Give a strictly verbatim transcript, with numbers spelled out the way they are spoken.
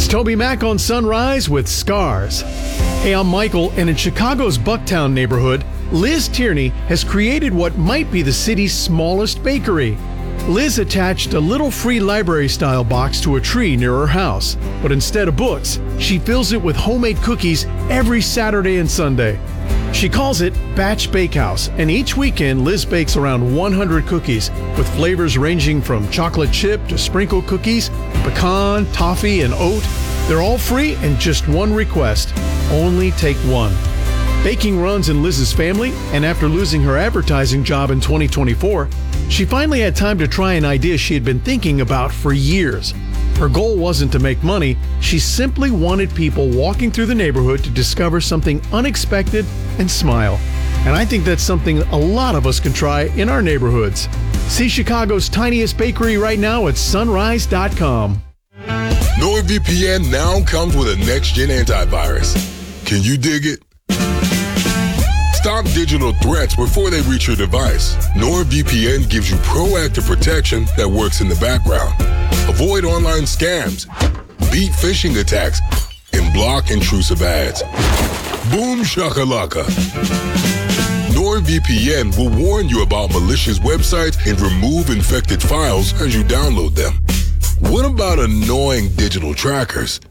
Toby Mac on Sunrise with Scars. Hey, I'm Michael, and in Chicago's Bucktown neighborhood, Liz Tierney has created what might be the city's smallest bakery. Liz attached a little free library-style box to a tree near her house, but instead of books, she fills it with homemade cookies every Saturday and Sunday. She calls it Batch Bakehouse, and each weekend Liz bakes around one hundred cookies with flavors ranging from chocolate chip to sprinkle cookies, pecan, toffee, and oat. They're all free and just one request: only take one. Baking runs in Liz's family, and after losing her advertising job in twenty twenty-four, she finally had time to try an idea she had been thinking about for years. Her goal wasn't to make money, she simply wanted people walking through the neighborhood to discover something unexpected and smile. And I think that's something a lot of us can try in our neighborhoods. See Chicago's tiniest bakery right now at sunrise dot com. NordVPN now comes with a next-gen antivirus. Can you dig it? Stop digital threats before they reach your device. NordVPN gives you proactive protection that works in the background. Avoid online scams, beat phishing attacks, and block intrusive ads. Boom shakalaka. NordVPN will warn you about malicious websites and remove infected files as you download them. What about annoying digital trackers?